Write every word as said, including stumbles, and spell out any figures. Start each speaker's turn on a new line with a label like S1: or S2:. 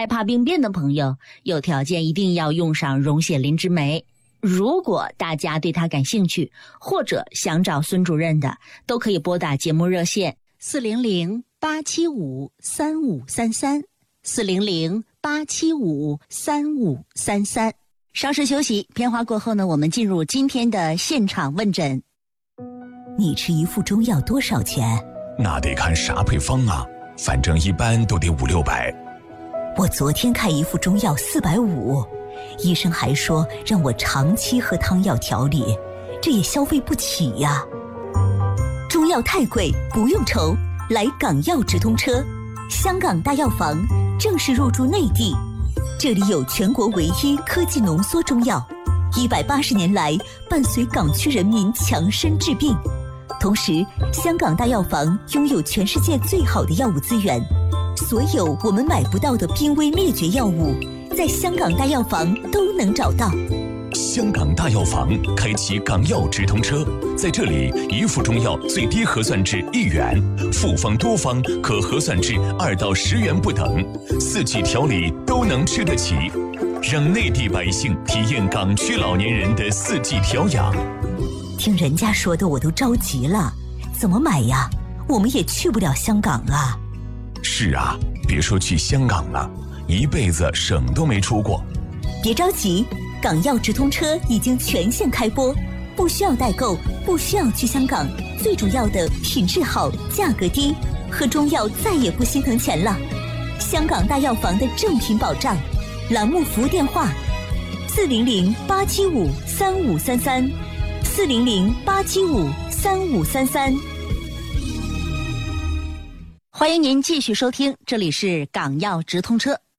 S1: 害怕病变的朋友，有条件一定要用上溶血磷脂酶。如果大家对它感兴趣，或者想找孙主任的，都可以拨打节目热线四零零八七五三五三三四零零八七五三五三三。稍事休息，片花过后呢，我们进入今天的现场问诊。
S2: 你吃一副中药多少钱？
S3: 那得看啥配方啊，反正一般都得五六百。
S2: 我昨天开一副中药四百五，医生还说让我长期喝汤药调理，这也消费不起呀。中药太贵，不用愁，来港药直通车，香港大药房正式入驻内地。这里有全国唯一科技浓缩中药，一百八十年来伴随港区人民强身治病。同时，香港大药房拥有全世界最好的药物资源，所有我们买不到的濒危灭绝药物，在香港大药房都能找到。
S3: 香港大药房开启港药直通车，在这里一副中药最低核算至一元，复方多方可核算至二到十元不等，四季调理都能吃得起，让内地百姓体验港区老年人的四季调养。
S2: 听人家说的我都着急了，怎么买呀？我们也去不了香港啊。
S3: 是啊，别说去香港了，一辈子省都没出过。
S2: 别着急，港药直通车已经全线开播，不需要代购，不需要去香港，最主要的品质好，价格低，喝中药再也不心疼钱了。香港大药房的正品保障，栏目服务电话四零零八七五三五三三四零零八七五三五三三。
S1: 欢迎您继续收听，这里是港药直通车。